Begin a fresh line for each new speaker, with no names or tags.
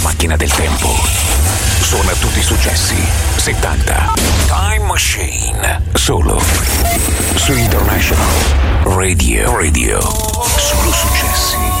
macchina del tempo. Suona tutti i successi 70. Time Machine. Solo su International Radio. Solo successi.